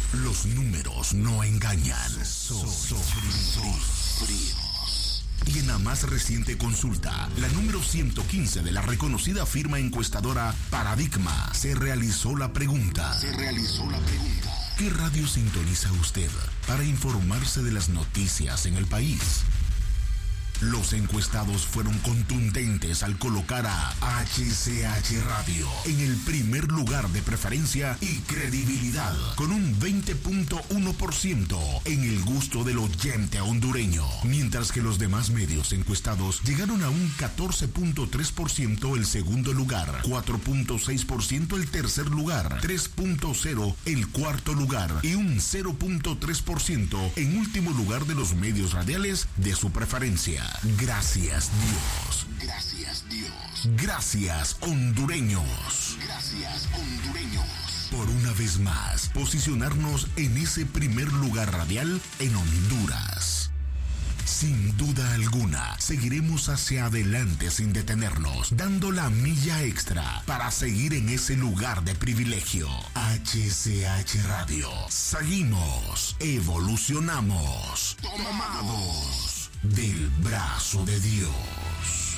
Los números no engañan. Son fríos. Y en la más reciente consulta, la número 115 de la reconocida firma encuestadora Paradigma, se realizó la pregunta. ¿Qué radio sintoniza usted para informarse de las noticias en el país? Los encuestados fueron contundentes al colocar a HCH Radio en el primer lugar de preferencia y credibilidad, con un 20.1% en el gusto del oyente hondureño, mientras que los demás medios encuestados llegaron a un 14.3% el segundo lugar, 4.6% el tercer lugar, 3.0% el cuarto lugar y un 0.3% en último lugar de los medios radiales de su preferencia. Gracias Dios. Gracias hondureños. Por una vez más, posicionarnos en ese primer lugar radial en Honduras. Sin duda alguna, seguiremos hacia adelante sin detenernos, dando la milla extra para seguir en ese lugar de privilegio. HCH Radio. Seguimos, evolucionamos, tomados del brazo de Dios.